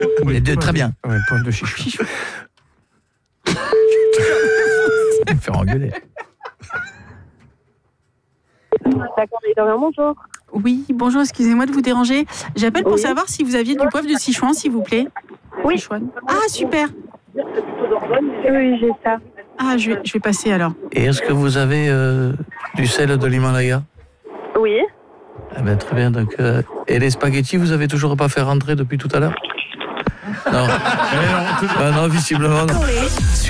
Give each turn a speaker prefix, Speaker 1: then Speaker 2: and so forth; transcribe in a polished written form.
Speaker 1: Les deux, très bien.
Speaker 2: Ouais, pointe de chichou.
Speaker 1: Me faire engueuler.
Speaker 3: D'accord, bonjour.
Speaker 4: Oui, bonjour, excusez-moi de vous déranger. J'appelle pour savoir si vous aviez du poivre de Sichuan, s'il vous plaît.
Speaker 3: Oui.
Speaker 4: Sichuan. Ah, super.
Speaker 3: Oui, j'ai ça.
Speaker 4: Ah, je vais passer alors.
Speaker 1: Et est-ce que vous avez du sel de l'Himalaya?
Speaker 3: Oui.
Speaker 1: Ah ben, très bien. Donc, et les spaghettis, vous avez toujours pas fait rentrer depuis tout à l'heure? Non. Non, visiblement non.